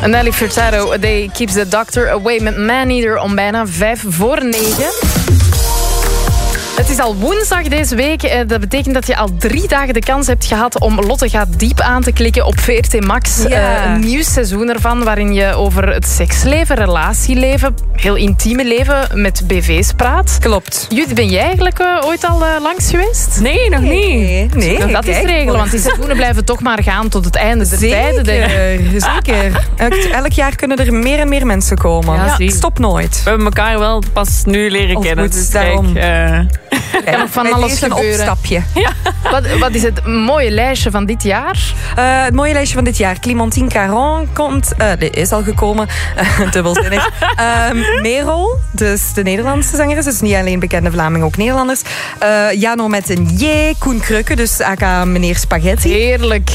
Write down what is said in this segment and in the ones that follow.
Nelly Furtado, They Keeps the Doctor Away met Maneater om bijna 8:55. Het is al woensdag deze week. Dat betekent dat je al 3 dagen de kans hebt gehad om Lotte gaat diep aan te klikken op VRT Max. Ja. Een nieuw seizoen ervan waarin je over het seksleven, relatieleven, heel intieme leven met BV's praat. Klopt. Judith, ben jij eigenlijk ooit al langs geweest? Nee, nog niet. Nee, Dat is de regel, want die seizoenen blijven toch maar gaan tot het einde der tijden. Denk ik. Zeker. Elk jaar kunnen er meer en meer mensen komen. Ja, zie. Stop nooit. We hebben elkaar wel pas nu leren kennen. goed, Dus daarom. kan nog van Het alles is een gebeuren. opstapje. Wat is het mooie lijstje van dit jaar? Het mooie lijstje van dit jaar. Clémentine Caron komt... is al gekomen. Dubbelzinnig. Merel, dus de Nederlandse zangeres. Dus niet alleen bekende Vlamingen, ook Nederlanders. Jano met een J. Koen Krukke, dus aka meneer Spaghetti. Heerlijk.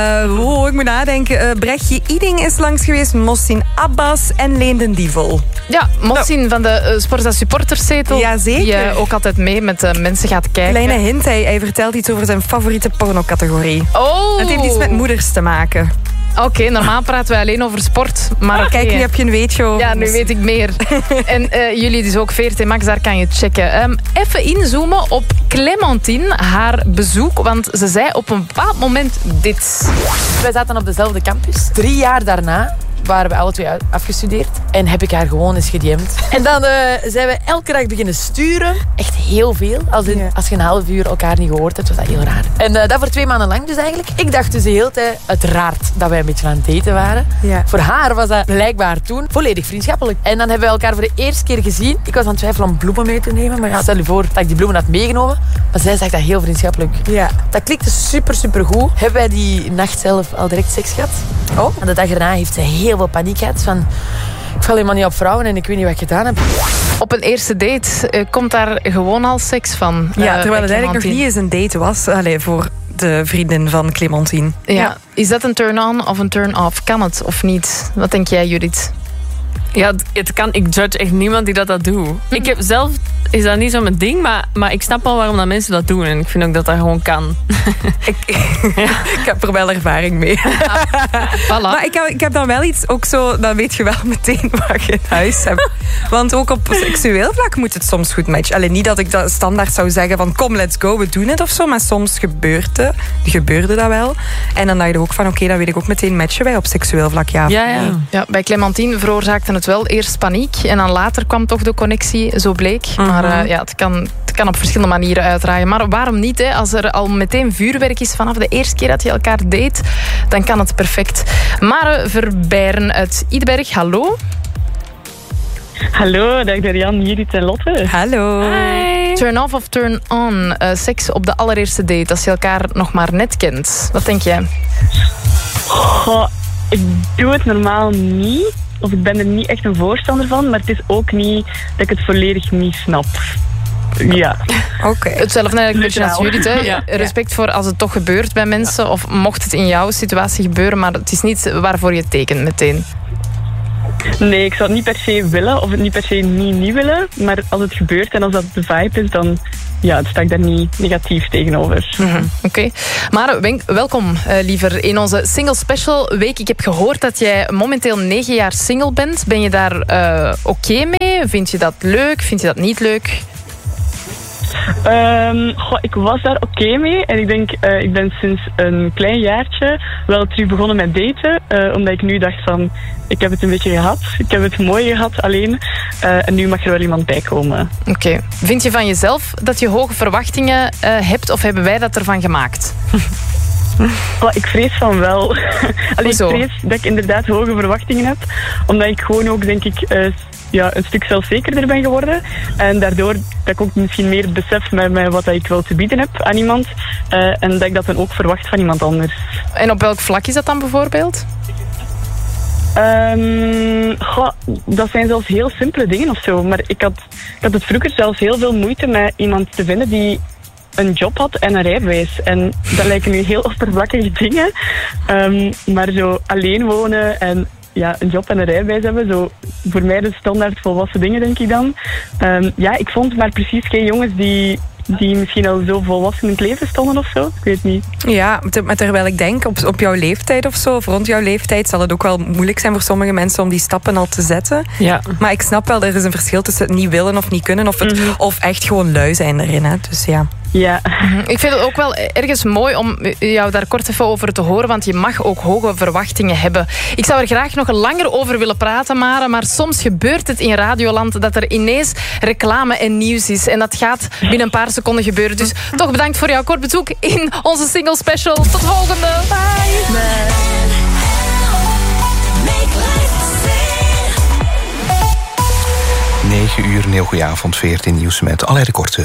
Ik moet nadenken. Brechtje Iding is langs geweest. Mossin Abbas en Leenden Dievel. Ja, Mossin van de Sporza supporterszetel. Jazeker. Die ook altijd mee met mensen gaat kijken. Kleine hint, hij vertelt iets over zijn favoriete pornocategorie. Oh. Het heeft iets met moeders te maken. Oké, normaal praten wij alleen over sport. Maar oké. Kijk, nu heb je een weetje over. Ja, nu weet ik meer. En jullie dus ook, VRT Max, daar kan je checken. Even inzoomen op Clémentine, haar bezoek. Want ze zei op een bepaald moment dit. Wij zaten op dezelfde campus. 3 jaar daarna waren we alle 2 afgestudeerd. En heb ik haar gewoon eens gedM'd. En dan zijn we elke dag beginnen sturen. Echt heel veel. Als je een half uur elkaar niet gehoord hebt, was dat heel raar. En dat voor 2 maanden lang dus eigenlijk. Ik dacht dus de hele tijd uiteraard dat wij een beetje aan het daten waren. Ja. Voor haar was dat blijkbaar toen volledig vriendschappelijk. En dan hebben we elkaar voor de eerste keer gezien. Ik was aan het twijfelen om bloemen mee te nemen. Maar ja, stel je voor dat ik die bloemen had meegenomen. Maar zij zag dat heel vriendschappelijk. Ja. Dat klikte super, super goed. Hebben wij die nacht zelf al direct seks gehad. Oh. En de dag erna heeft ze heel veel paniek gehad. Van, ik val helemaal niet op vrouwen en ik weet niet wat ik gedaan heb. Op een eerste date komt daar gewoon al seks van. Ja, terwijl het bij eigenlijk nog Clémentine. niet eens een date was. Voor de vriendin van Clémentine. Ja. Is dat een turn-on of een turn-off? Kan het of niet? Wat denk jij, Judith? Ja, het kan. Ik judge echt niemand die dat doet. Ik heb zelf... Is dat niet zo mijn ding, maar ik snap wel waarom dat mensen dat doen. En ik vind ook dat dat gewoon kan. Ik heb er wel ervaring mee. Voilà. Maar ik heb dan wel iets, ook zo, dan weet je wel meteen wat je in huis hebt. Want ook op seksueel vlak moet het soms goed matchen. Alleen niet dat ik dat standaard zou zeggen van kom, let's go, we doen het of zo. Maar soms gebeurde dat wel. En dan dacht je ook van oké, dan weet ik ook meteen matchen wij op seksueel vlak, ja. Ja, bij Clémentine veroorzaakte het wel eerst paniek. En dan later kwam toch de connectie, zo bleek. Maar het kan op verschillende manieren uitdraaien. Maar waarom niet? Hè? Als er al meteen vuurwerk is vanaf de eerste keer dat je elkaar date, dan kan het perfect. Mare Verbeiren uit Ideberg, hallo. Hallo, dag Darian, Judith en Lotte. Hallo. Hi. Turn off of turn on? Seks op de allereerste date, als je elkaar nog maar net kent. Wat denk jij? Goh, ik doe het normaal niet. Of ik ben er niet echt een voorstander van. Maar het is ook niet dat ik het volledig niet snap. Ja. Oké. Hetzelfde eigenlijk een beetje als Judith. Hè? Ja. Respect voor als het toch gebeurt bij mensen. Of mocht het in jouw situatie gebeuren. Maar het is niet waarvoor je tekent meteen. Nee, ik zou het niet per se willen. Of het niet per se niet willen. Maar als het gebeurt en als dat de vibe is, dan sta ik daar niet negatief tegenover. Oké. Maar welkom, liever, in onze Single Special Week. Ik heb gehoord dat jij momenteel 9 jaar single bent. Ben je daar oké mee? Vind je dat leuk? Vind je dat niet leuk? Ik was daar oké mee. En ik denk, ik ben sinds een klein jaartje wel terug begonnen met daten. Omdat ik nu dacht van, ik heb het een beetje gehad. Ik heb het mooi gehad alleen. En nu mag er wel iemand bij komen. Oké. Vind je van jezelf dat je hoge verwachtingen hebt? Of hebben wij dat ervan gemaakt? Ik vrees van wel. Ik Hoezo? vrees dat ik inderdaad hoge verwachtingen heb. Omdat ik gewoon ook, denk ik, een stuk zelfzekerder ben geworden. En daardoor dat ik ook misschien meer besef met wat ik wel te bieden heb aan iemand. En dat ik dat dan ook verwacht van iemand anders. En op welk vlak is dat dan bijvoorbeeld? Dat zijn zelfs heel simpele dingen of zo. Maar ik had het vroeger zelfs heel veel moeite met iemand te vinden die een job had en een rijbewijs. En dat lijken nu heel oppervlakkige dingen. Maar zo alleen wonen en een job en een rijbewijs hebben, zo voor mij de standaard volwassen dingen, denk ik dan. Ik vond maar precies geen jongens die die misschien al zo volwassen in het leven stonden of zo. Ik weet niet. Ja, maar terwijl ik denk, op jouw leeftijd of zo, of rond jouw leeftijd, zal het ook wel moeilijk zijn voor sommige mensen om die stappen al te zetten. Ja. Maar ik snap wel, er is een verschil tussen het niet willen of niet kunnen, of echt gewoon lui zijn erin. Hè. Dus ja. Ja. Ik vind het ook wel ergens mooi om jou daar kort even over te horen, want je mag ook hoge verwachtingen hebben. Ik zou er graag nog langer over willen praten, maar soms gebeurt het in Radioland dat er ineens reclame en nieuws is. En dat gaat binnen een paar seconden gebeuren. Dus toch bedankt voor jouw kort bezoek in onze single special. Tot volgende. Bye. 9 uur, een heel goeie avond, 14 nieuws met allerlei de korte.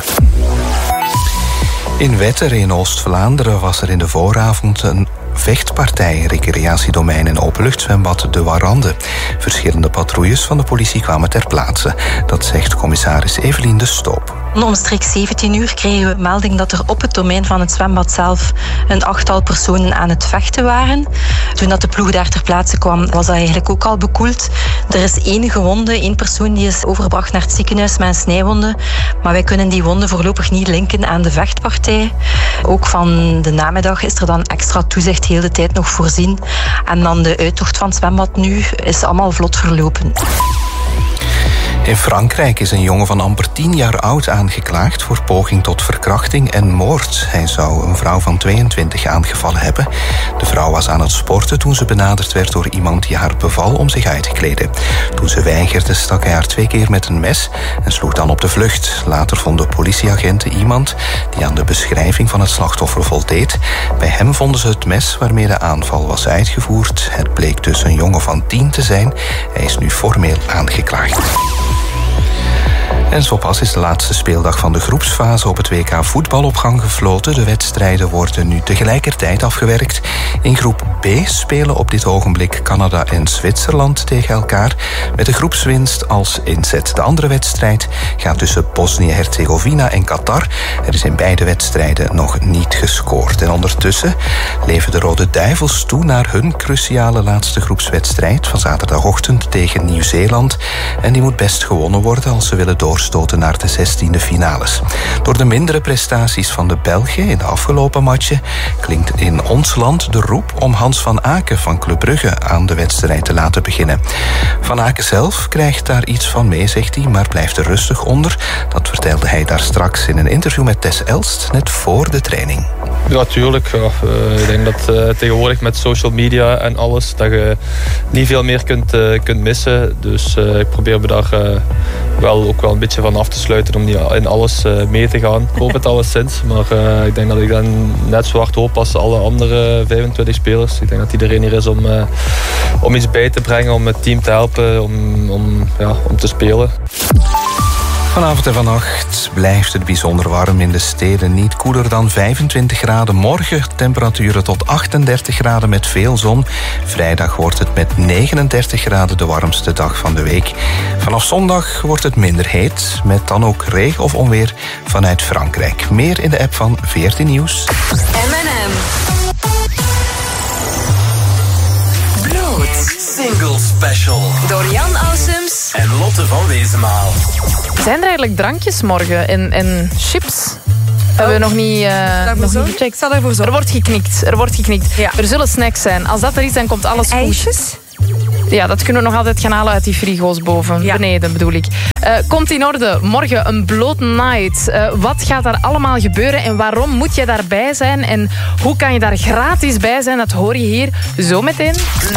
In Wetter in Oost-Vlaanderen was er in de vooravond een vechtpartij, recreatiedomein en openluchtzwembad De Warande. Verschillende patrouilles van de politie kwamen ter plaatse. Dat zegt commissaris Evelien de Stoop. Omstreeks 17 uur kregen we melding dat er op het domein van het zwembad zelf een 8-tal personen aan het vechten waren. Toen dat de ploeg daar ter plaatse kwam, was dat eigenlijk ook al bekoeld. Er is 1 gewonde, 1 persoon die is overgebracht naar het ziekenhuis met een snijwonde. Maar wij kunnen die wonden voorlopig niet linken aan de vechtpartij. Ook van de namiddag is er dan extra toezicht heel de tijd nog voorzien. En dan de uittocht van het zwembad nu is allemaal vlot verlopen. In Frankrijk is een jongen van amper 10 jaar oud aangeklaagd voor poging tot verkrachting en moord. Hij zou een vrouw van 22 aangevallen hebben. De vrouw was aan het sporten toen ze benaderd werd door iemand die haar beval om zich uit te kleden. Toen ze weigerde stak hij haar 2 keer met een mes en sloeg dan op de vlucht. Later vonden politieagenten iemand die aan de beschrijving van het slachtoffer voldeed. Bij hem vonden ze het mes waarmee de aanval was uitgevoerd. Het bleek dus een jongen van 10 te zijn. Hij is nu formeel aangeklaagd. En zo pas is de laatste speeldag van de groepsfase op het WK voetbal op gang gefloten. De wedstrijden worden nu tegelijkertijd afgewerkt. In groep B spelen op dit ogenblik Canada en Zwitserland tegen elkaar, met de groepswinst als inzet. De andere wedstrijd gaat tussen Bosnië-Herzegovina en Qatar. Er is in beide wedstrijden nog niet gescoord. En ondertussen leven de Rode Duivels toe naar hun cruciale laatste groepswedstrijd van zaterdagochtend tegen Nieuw-Zeeland. En die moet best gewonnen worden als ze willen doorstoten naar de 16e finales. Door de mindere prestaties van de Belgen in de afgelopen matchen klinkt in ons land de roep om Hans van Aken van Club Brugge aan de wedstrijd te laten beginnen. Van Aken zelf krijgt daar iets van mee, zegt hij, maar blijft er rustig onder. Dat vertelde hij daar straks in een interview met Tess Elst, net voor de training. Ja, tuurlijk. Ja. Ik denk dat tegenwoordig met social media en alles, dat je niet veel meer kunt missen. Dus ik probeer me daar ook wel een beetje van af te sluiten om niet in alles mee te gaan. Ik hoop het alleszins, maar ik denk dat ik dan net zo hard hoop als alle andere 25 spelers. Ik denk dat iedereen hier is om iets bij te brengen, om het team te helpen, om te spelen. Vanavond en vannacht blijft het bijzonder warm in de steden. Niet koeler dan 25 graden. Morgen temperaturen tot 38 graden met veel zon. Vrijdag wordt het met 39 graden de warmste dag van de week. Vanaf zondag wordt het minder heet, met dan ook regen of onweer vanuit Frankrijk. Meer in de app van 14 Nieuws. M&M. Bloed. Single Special. Door Jan Ausums en Lotte van Wezenmaal. Zijn er eigenlijk drankjes morgen en chips? Hebben we nog niet gecheckt. Ik zal ervoor zorgen. Er wordt geknikt. Ja. Er zullen snacks zijn. Als dat er is, dan komt alles goed. IJsjes? Ja, dat kunnen we nog altijd gaan halen uit die frigo's boven. Ja. Beneden bedoel ik. Komt in orde. Morgen een bloot night. Wat gaat daar allemaal gebeuren en waarom moet je daarbij zijn? En hoe kan je daar gratis bij zijn? Dat hoor je hier zo meteen.